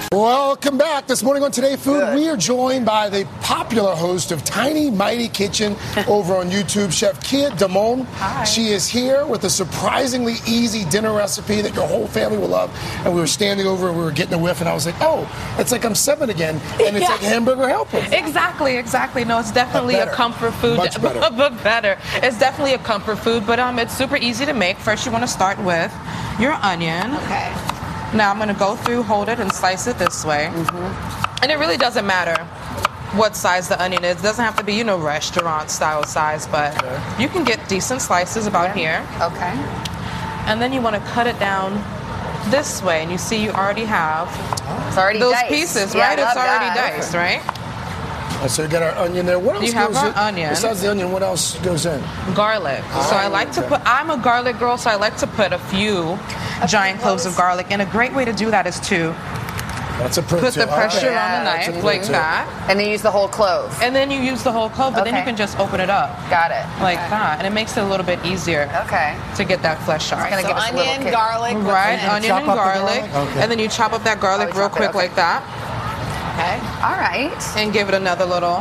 Welcome back. This morning on Today Food, we are joined by the popular host of Tiny Mighty Kitchen over on YouTube, Chef Kia Damon. Hi. She is here with a surprisingly easy dinner recipe that your whole family will love. And we were standing over and we were getting a whiff, and I was like, oh, it's like I'm 7 again, and it's like Hamburger Helper. Exactly. No, it's definitely a comfort food. Much better. But better. It's definitely a comfort food, but it's super easy to make. First, you want to start with your onion. Okay. Now I'm going to go through, hold it, and slice it this way. And it really doesn't matter what size the onion is. It doesn't have to be, restaurant-style size, but you can get decent slices about here. Okay. And then you want to cut it down this way, and you see you already have It's already those diced. pieces, Yeah, right? I It's love already that. diced, right? So you got our onion there. What else You have goes our in? onion. Besides the onion, what else goes in? Garlic. So I like to put, I'm a garlic girl, so I like to put a few giant cloves of garlic. And a great way to do that is to That's a pro put the tip. pressure Okay. on the That's a knife pro like tip. that. And then use the whole clove. And then you use the whole clove, but then you Okay. can just open it up Got it. like that. And it makes it a little bit easier Okay. to get that flesh out. gonna So give us a little onion, kick. garlic, what's Right, in it? onion and Chop up the garlic. garlic? Okay. And then you chop up that garlic Oh, real chop it, quick okay. like that. Okay. All right. And give it another little,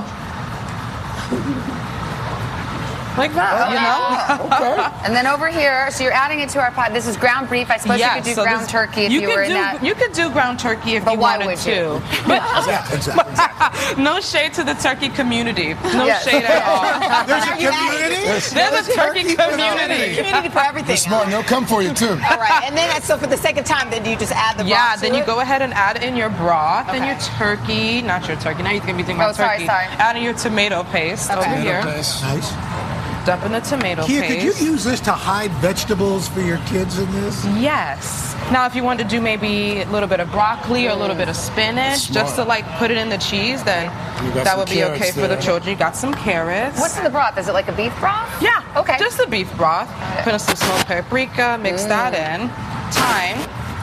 like that, Okay. And then over here, so you're adding it to our pot. This is ground beef. I suppose you could do so ground this- turkey if you were in that. You could do ground turkey if But you why wanted would to. you? But Yeah, exactly. no shade to the turkey community. No Yes. shade at all. There's a community. There's a turkey community. Community for everything. They're smart, and they'll come for you, too. All right. And then, so for the second time, then you just add the broth Yeah, to then you it? go ahead and add in your broth and Okay. your turkey. Not your turkey. Now you're going to be thinking about Oh, sorry, turkey. sorry. Add in your tomato paste over here. Nice. Nice. Dump in the tomato Kia, could you paste. use this to hide vegetables for your kids in this? Yes. Now, if you want to do maybe a little bit of broccoli or a little bit of spinach, just to Smart. put it in the cheese, then You got that some would be okay carrots for the there. children. You got some carrots. What's in the broth? Is it like a beef broth? Yeah. Okay. Just the beef broth. Put in some smoked paprika, mix that in, thyme,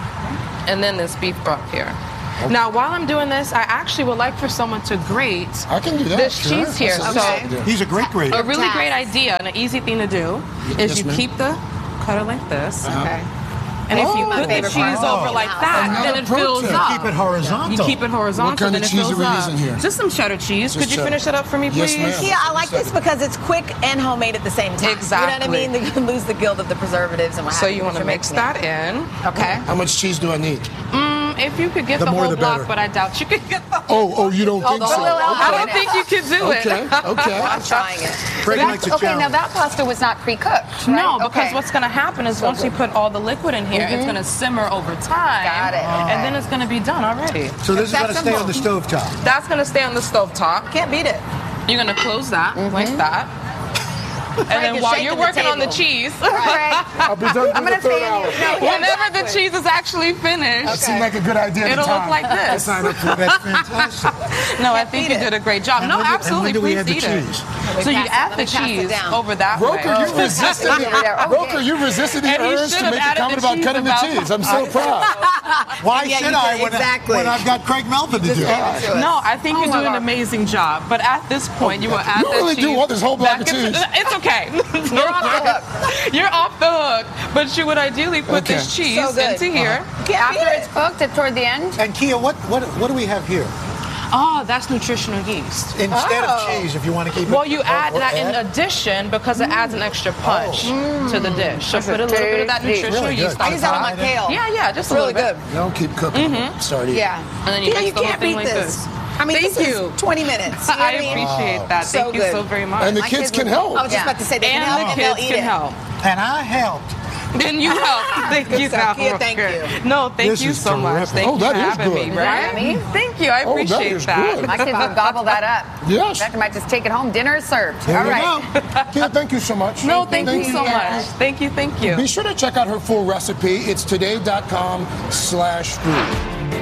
and then this beef broth here. Now, while I'm doing this, I actually would like for someone to grate I can do that. this sure. cheese here. That's So, easy to do. He's a great grader. a really Task. great idea and an easy thing to do is Yes, you ma'am. keep the cutter like this, Okay. and if you Oh. put the favorite cheese part. over like that, Another then it pro fills tip. up. Keep it horizontal. You keep it horizontal, What kind then of it cheese fills are we up. using here? Just some cheddar cheese. Just Could you cheddar. finish it up for me, Yes, please? ma'am. Yeah, I like this because it's quick and homemade at the same time. Exactly. You know what I mean? They lose the guilt of the preservatives and what So have you want to You're mix making that in. it. Okay. How much cheese do I need? If you could get The the more whole the block, better. but I doubt you could get the Oh, you don't think the so? whole elbow. I don't think you could do it. Okay. I'm trying it. Greg likes a Okay, now challenge. that pasta was not pre-cooked, right? No, because Okay. what's going to happen is once you put all the liquid in here, it's going to simmer over time. Got it, And then it's going to be done already. So this is going to That's stay on simple. the stovetop. That's going to stay on the stovetop. Can't beat it. You're going to close that like that. And then is while shaking you're the working on the table. cheese, Greg, I'll be done I'm in going the to third stay in hour. you. No, whenever the cheese is actually finished, That seemed like a good idea at it'll the time. look like this. Sign up for that's fantastic. No, I think you did a great job. And No, when do- and absolutely. when do we Please add the eat it. cheese? So you pass it- add let the me pass it cheese down. over that Roker, way. you resisted Okay. Roker, you resisted the And he urge should to have make a added comment the about cheese cutting the about- cheese. I'm so proud. Why Yeah, should you I did, when, exactly. when I've got Craig Melvin to do it? To No, us. I think you do an amazing job. But at this point, you will add You that really cheese do want this whole block back of into- cheese. It's okay. You're off the hook. You're off the hook. But you would ideally put Okay. this cheese So good. into here. After it's cooked, toward the end, And Kia, what do we have here? Oh, that's nutritional yeast. Instead Oh. of cheese, if you want to keep it. Well, you add or that in add- addition because it adds an extra punch to the dish. So put a little bit of that tasty. nutritional Really yeast good. I on use that on top. my kale. Yeah, just a Really little bit. good. Don't keep cooking. Sorry. Yeah. And then you Yeah, mix you the whole can't thing beat like this. this. I mean, Thank this you. is 20 minutes. You know I what mean? appreciate that. So Thank you good. so very much. And the My kids kids can would- help. I was just about to say they can And help the and they'll kids eat can it. help. And I helped. Then you help. Thank you, stuff. Kia, Roker. thank you. No, thank This you is so much. terrific. Thank Oh, you that for is having good. me. Right? Yummy. Thank you. I Oh, that appreciate is that. good. my kids would gobble that up. Yes. Dr. might just take it home. Dinner is served. There All you right. go. Kia, thank you so much. No, thank you so Yeah. much. Thank you. Be sure to check out her full recipe. It's today.com/food.